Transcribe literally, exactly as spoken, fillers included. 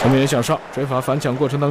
陈明远向上追罚反抢过程当中。